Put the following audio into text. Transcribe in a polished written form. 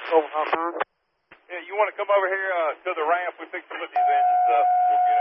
Oh, huh? Yeah, you want to come over here to the ramp? We fix to put these engines up. We'll get